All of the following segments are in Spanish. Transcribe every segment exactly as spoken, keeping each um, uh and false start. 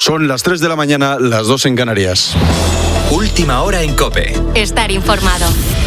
Son las tres de la mañana, las dos en Canarias. Última hora en COPE. Estar informado.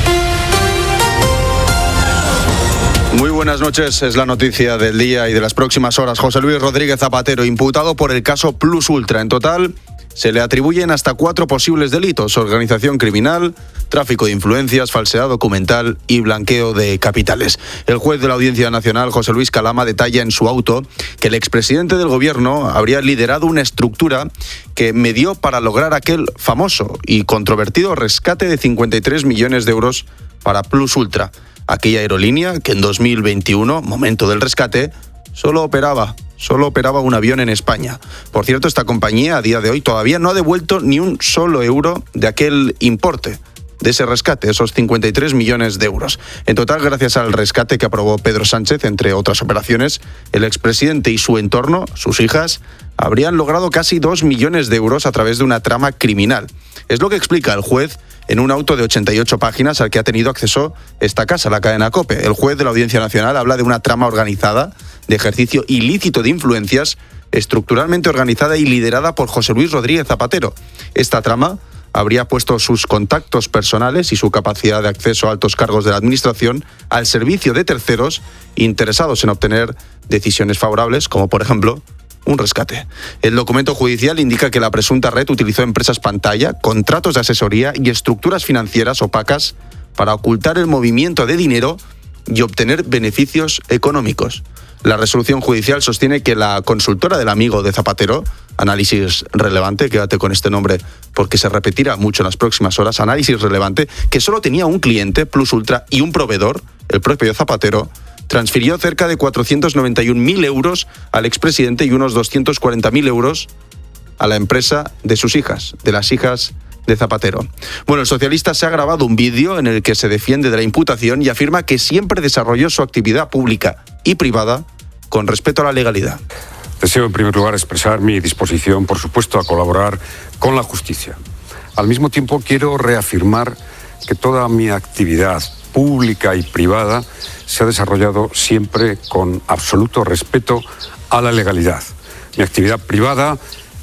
Muy buenas noches, es la noticia del día y de las próximas horas. José Luis Rodríguez Zapatero, imputado por el caso Plus Ultra. En total, se le atribuyen hasta cuatro posibles delitos: organización criminal, tráfico de influencias, falsedad documental y blanqueo de capitales. El juez de la Audiencia Nacional, José Luis Calama, detalla en su auto que el expresidente del gobierno habría liderado una estructura que medió para lograr aquel famoso y controvertido rescate de cincuenta y tres millones de euros para Plus Ultra. Aquella aerolínea que en dos mil veintiuno, momento del rescate, solo operaba, solo operaba un avión en España. Por cierto, esta compañía a día de hoy todavía no ha devuelto ni un solo euro de aquel importe, de ese rescate, esos cincuenta y tres millones de euros. En total, gracias al rescate que aprobó Pedro Sánchez, entre otras operaciones, el expresidente y su entorno, sus hijas, habrían logrado casi dos millones de euros a través de una trama criminal. Es lo que explica el juez en un auto de ochenta y ocho páginas al que ha tenido acceso esta casa, la cadena COPE. El juez de la Audiencia Nacional habla de una trama organizada de ejercicio ilícito de influencias, estructuralmente organizada y liderada por José Luis Rodríguez Zapatero. Esta trama habría puesto sus contactos personales y su capacidad de acceso a altos cargos de la Administración al servicio de terceros interesados en obtener decisiones favorables, como por ejemplo un rescate. El documento judicial indica que la presunta red utilizó empresas pantalla, contratos de asesoría y estructuras financieras opacas para ocultar el movimiento de dinero y obtener beneficios económicos. La resolución judicial sostiene que la consultora del amigo de Zapatero, Análisis Relevante, quédate con este nombre porque se repetirá mucho en las próximas horas, Análisis Relevante, que solo tenía un cliente, Plus Ultra, y un proveedor, el propio Zapatero, transfirió cerca de cuatrocientos noventa y un mil euros al expresidente y unos doscientos cuarenta mil euros a la empresa de sus hijas, de las hijas de Zapatero. Bueno, el socialista se ha grabado un vídeo en el que se defiende de la imputación y afirma que siempre desarrolló su actividad pública y privada con respeto a la legalidad. Deseo, en primer lugar, expresar mi disposición, por supuesto, a colaborar con la justicia. Al mismo tiempo, quiero reafirmar que toda mi actividad pública y privada se ha desarrollado siempre con absoluto respeto a la legalidad. Mi actividad privada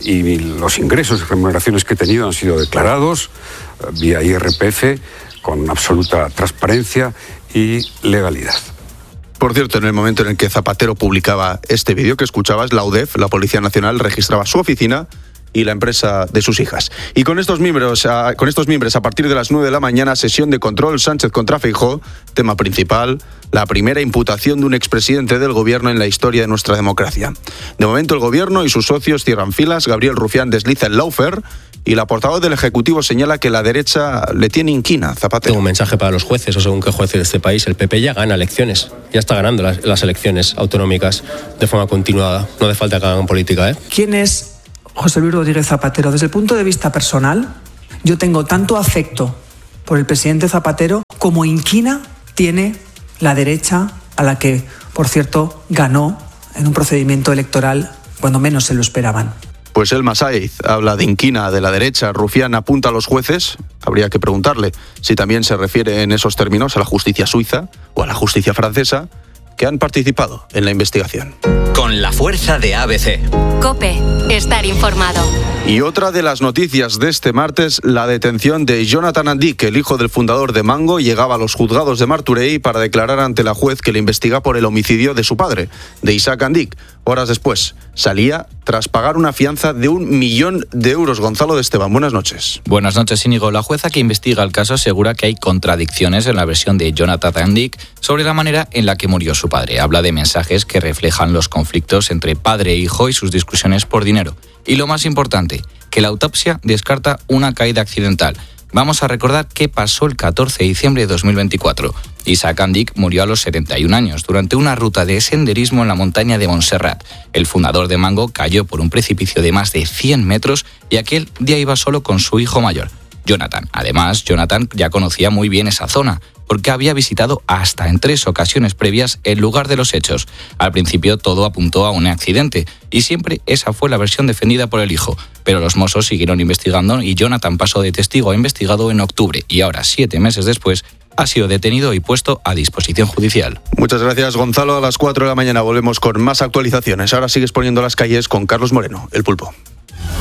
y los ingresos y remuneraciones que he tenido han sido declarados vía I R P F con absoluta transparencia y legalidad. Por cierto, en el momento en el que Zapatero publicaba este vídeo que escuchabas, la U D E F, la Policía Nacional, registraba su oficina y la empresa de sus hijas. Y con estos miembros, a, con estos miembros a partir de las nueve de la mañana, sesión de control Sánchez contra Feijóo, tema principal, la primera imputación de un expresidente del gobierno en la historia de nuestra democracia. De momento el gobierno y sus socios cierran filas, Gabriel Rufián desliza el lawfare y la portavoz del Ejecutivo señala que la derecha le tiene inquina a Zapatero. Tengo un mensaje para los jueces, o según qué jueces de este país, el P P ya gana elecciones, ya está ganando las, las elecciones autonómicas de forma continuada, no hace falta que hagan política, ¿eh? ¿Quién es José Luis Rodríguez Zapatero? Desde el punto de vista personal, yo tengo tanto afecto por el presidente Zapatero como inquina tiene la derecha, a la que, por cierto, ganó en un procedimiento electoral cuando menos se lo esperaban. Pues Elma Saiz habla de inquina de la derecha. Rufián apunta a los jueces. Habría que preguntarle si también se refiere en esos términos a la justicia suiza o a la justicia francesa que han participado en la investigación. Con la fuerza de A B C. COPE. Estar informado. Y otra de las noticias de este martes, la detención de Jonathan Andic, el hijo del fundador de Mango, llegaba a los juzgados de Martorell para declarar ante la juez que le investiga por el homicidio de su padre, de Isaac Andic. Horas después, salía tras pagar una fianza de un millón de euros. Gonzalo de Esteban, buenas noches. Buenas noches, Íñigo. La jueza que investiga el caso asegura que hay contradicciones en la versión de Jonathan Andic sobre la manera en la que murió su padre. Habla de mensajes que reflejan los conflictos entre padre e hijo y sus discusiones por dinero. Y lo más importante, que la autopsia descarta una caída accidental. Vamos a recordar qué pasó el catorce de diciembre de dos mil veinticuatro. Isaac Andic murió a los setenta y un años durante una ruta de senderismo en la montaña de Montserrat. El fundador de Mango cayó por un precipicio de más de cien metros y aquel día iba solo con su hijo mayor, Jonathan. Además, Jonathan ya conocía muy bien esa zona, porque había visitado hasta en tres ocasiones previas el lugar de los hechos. Al principio todo apuntó a un accidente, y siempre esa fue la versión defendida por el hijo. Pero los Mossos siguieron investigando y Jonathan pasó de testigo a investigado en octubre, y ahora, siete meses después, ha sido detenido y puesto a disposición judicial. Muchas gracias, Gonzalo. A las cuatro de la mañana volvemos con más actualizaciones. Ahora sigues poniendo las calles con Carlos Moreno, el Pulpo.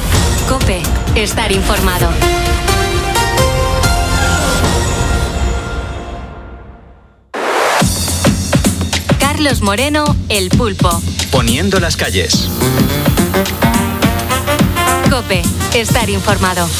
COPE. Estar informado. Carlos Moreno, El Pulpo. Poniendo las calles. COPE. Estar informado.